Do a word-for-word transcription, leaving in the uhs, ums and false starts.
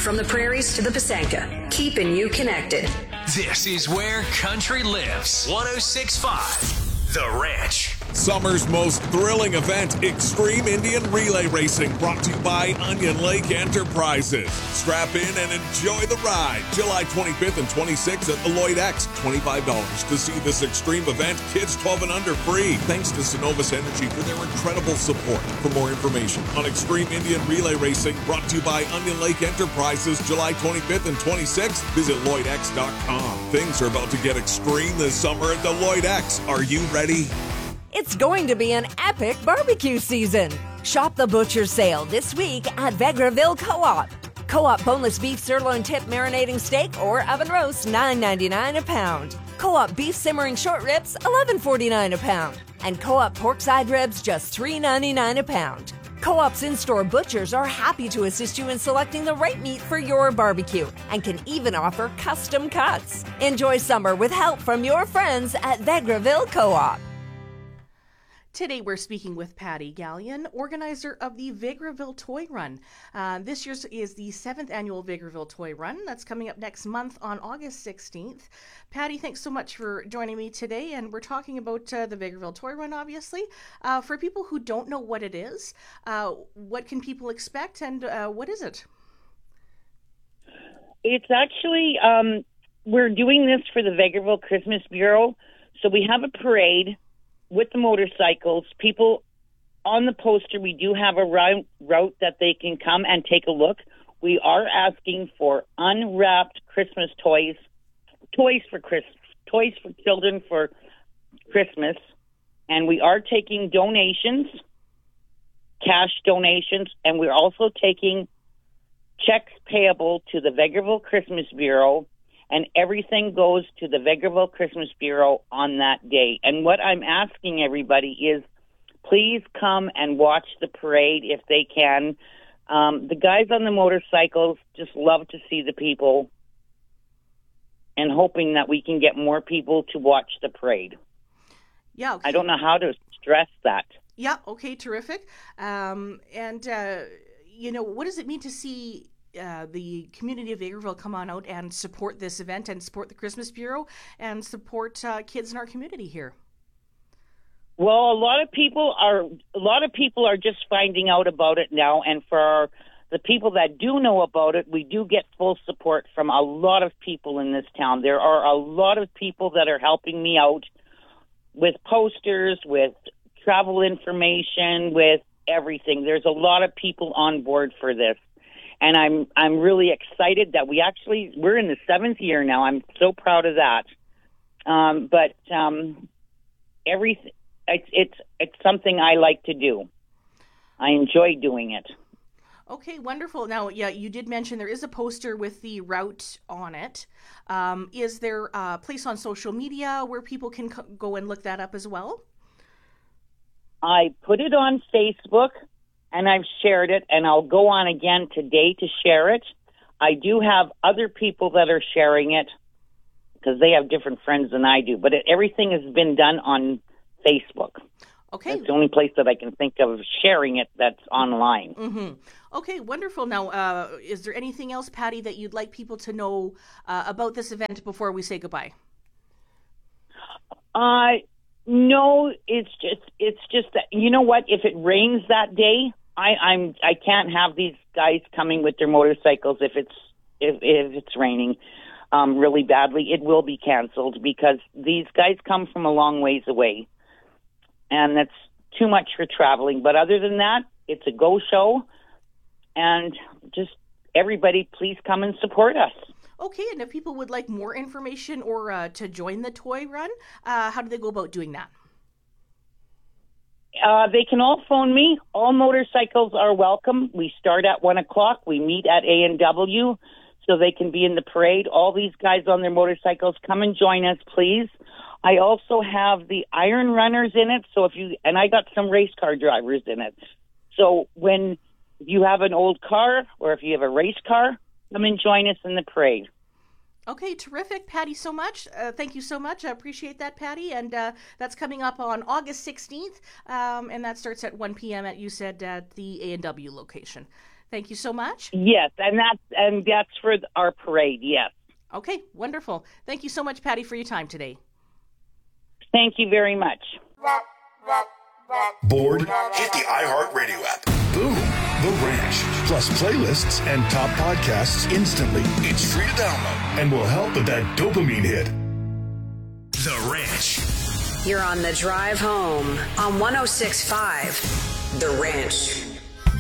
From the prairies to the Pasanka, keeping you connected. This is where country lives. one oh six point five The Ranch. Summer's most thrilling event, Extreme Indian Relay Racing, brought to you by Onion Lake Enterprises. Strap in and enjoy the ride. July twenty-fifth and twenty-sixth at the Lloyd X. twenty-five dollars to see this extreme event. Kids twelve and under free. Thanks to Synovus Energy for their incredible support. For more information on Extreme Indian Relay Racing, brought to you by Onion Lake Enterprises, July twenty-fifth and twenty-sixth, visit Lloyd X dot com. Things are about to get extreme this summer at the Lloyd X. Are you ready? It's going to be an epic barbecue season. Shop the butcher sale this week at Vegreville Co-op. Co-op boneless beef sirloin tip marinating steak or oven roast, nine ninety-nine a pound. Co-op beef simmering short ribs, eleven forty-nine a pound. And Co-op pork side ribs, just three ninety-nine a pound. Co-op's in-store butchers are happy to assist you in selecting the right meat for your barbecue and can even offer custom cuts. Enjoy summer with help from your friends at Vegreville Co-op. Today we're speaking with Patty Gallion, organizer of the Vegreville Toy Run. Uh, this year's is the seventh annual Vegreville Toy Run. That's coming up next month on August sixteenth. Patty, thanks so much for joining me today, and we're talking about uh, the Vegreville Toy Run, obviously. Uh, for people who don't know what it is, uh, what can people expect, and uh, what is it? It's actually, um, we're doing this for the Vegreville Christmas Bureau. So we have a parade with the motorcycles. People on the poster, we do have a route, route that they can come and take a look. We are asking for unwrapped Christmas toys, toys for Christmas, toys for children for Christmas. And we are taking donations, cash donations, and we're also taking checks payable to the Vegreville Christmas Bureau. And everything goes to the Vegreville Christmas Bureau on that day. And what I'm asking everybody is, please come and watch the parade if they can. Um, the guys on the motorcycles just love to see the people, and hoping that we can get more people to watch the parade. Yeah, okay. I don't know how to stress that. Yeah, okay, terrific. Um, and, uh, you know, what does it mean to see Uh, the community of Vegreville come on out and support this event and support the Christmas Bureau and support uh, kids in our community here? Well, a lot of people are a lot of people are just finding out about it now, and for our, the people that do know about it, we do get full support from a lot of people in this town. There are a lot of people that are helping me out with posters, with travel information, with everything. There's a lot of people on board for this. And I'm I'm really excited that we actually, we're in the seventh year now. I'm so proud of that. Um, but um, every, it's, it's, it's something I like to do. I enjoy doing it. Okay, wonderful. Now, yeah, you did mention there is a poster with the route on it. Um, is there a place on social media where people can co- go and look that up as well? I put it on Facebook. And I've shared it, and I'll go on again today to share it. I do have other people that are sharing it because they have different friends than I do. But it, everything has been done on Facebook. Okay. It's the only place that I can think of sharing it that's online. Mm-hmm. Okay, wonderful. Now, uh, is there anything else, Patty, that you'd like people to know uh, about this event before we say goodbye? Uh, no, it's just it's just that, you know what? If it rains that day, I, I'm I can't have these guys coming with their motorcycles if it's if if it's raining um, really badly. It will be canceled because these guys come from a long ways away, and that's too much for traveling. But other than that, it's a go show, and just everybody, please come and support us. Okay, and if people would like more information or uh, to join the toy run, uh, how do they go about doing that? Uh, they can all phone me. All motorcycles are welcome. We start at one o'clock. We meet at A and W, so they can be in the parade. All these guys on their motorcycles, come and join us, please. I also have the Iron Runners in it, so if you and I got some race car drivers in it. So when you have an old car or if you have a race car, come and join us in the parade. Okay, terrific. Patty, so much. Uh, thank you so much. I appreciate that, Patty. And uh, that's coming up on August sixteenth, um, and that starts at one p.m. at, you said, at the A and W location. Thank you so much. Yes, and that's and that's for our parade. Yes. Okay, wonderful. Thank you so much, Patty, for your time today. Thank you very much. Bored? Hit the iHeartRadio app. Boom. The Ranch. Plus playlists and top podcasts instantly. It's free to download and will help with that dopamine hit. The Ranch. You're on the drive home on one oh six point five The Ranch.